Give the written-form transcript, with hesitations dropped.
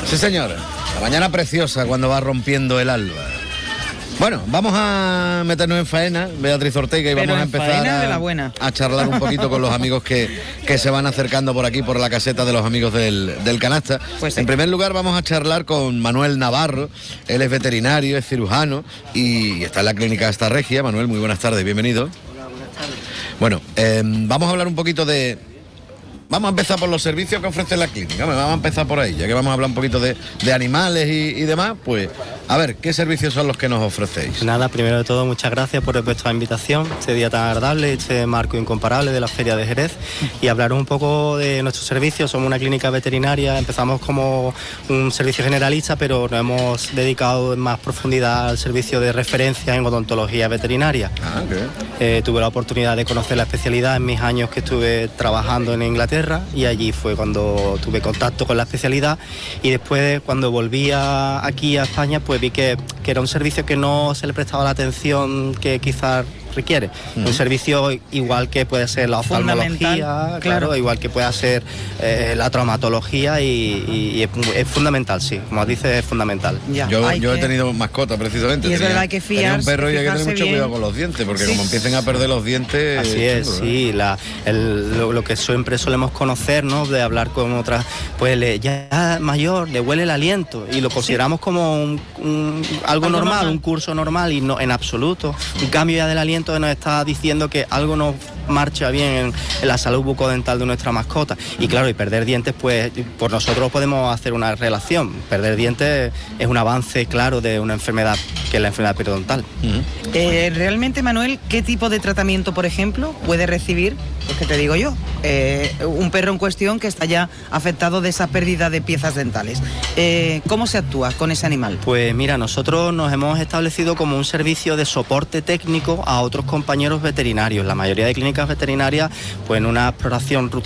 Sí, señor. La mañana preciosa cuando va rompiendo el alba. Bueno, vamos a meternos en faena, Beatriz Ortega, y pero vamos a empezar de la buena. a charlar un poquito con los amigos que se van acercando por aquí, por la caseta de los amigos del Canasta. Pues sí. En primer lugar vamos a charlar con Manuel Navarro. Él es veterinario, es cirujano y está en la clínica Esta Regia. Manuel, muy buenas tardes, bienvenido. Hola, buenas tardes. Bueno, vamos a hablar un poquito de... Vamos a empezar por los servicios que ofrece la clínica. Vamos a empezar por ahí, ya que vamos a hablar un poquito de animales y demás. Pues, a ver, ¿qué servicios son los que nos ofrecéis? Nada, primero de todo, muchas gracias por vuestra invitación, este día tan agradable, este marco incomparable de la Feria de Jerez, y hablar un poco de nuestros servicios. Somos una clínica veterinaria, empezamos como un servicio generalista, pero nos hemos dedicado en más profundidad al servicio de referencia en odontología veterinaria. Ah, okay. Tuve la oportunidad de conocer la especialidad en mis años que estuve trabajando en Inglaterra, y allí fue cuando tuve contacto con la especialidad, y después cuando volví aquí a España pues vi que era un servicio que no se le prestaba la atención que quizás requiere. Un servicio igual que puede ser la oftalmología, claro, igual que puede ser la traumatología, y es fundamental, sí, como dices, es fundamental. Ya, yo he tenido mascota precisamente. Y es verdad, hay que fiarse, tenía un perro y hay que tener mucho bien. cuidado con los dientes, porque sí, como empiecen a perder los dientes... Así es, sí, lo que siempre solemos conocer, ¿no?, de hablar con otras, pues ya mayor, le huele el aliento, y lo consideramos como algo normal, un curso normal, y no en absoluto. Un cambio ya del aliento nos está diciendo que algo no marcha bien en la salud bucodental de nuestra mascota. Y claro, y perder dientes, pues por nosotros podemos hacer una relación. Perder dientes es un avance claro de una enfermedad que es la enfermedad periodontal. Realmente, Manuel, ¿qué tipo de tratamiento, por ejemplo, puede recibir, pues que te digo yo, un perro en cuestión que está ya afectado de esa pérdida de piezas dentales? ¿Cómo se actúa con ese animal? Pues mira, nosotros nos hemos establecido como un servicio de soporte técnico a otros compañeros veterinarios. La mayoría de clínicas veterinarias, pues en una exploración rutinaria